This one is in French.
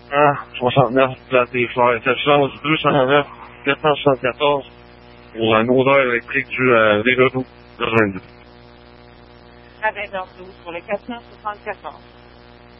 1,69, plate des fleurs. Ça change 209, 474 pour un odeur électrique dû à Vélodo de 22. À 20h12 pour le 474.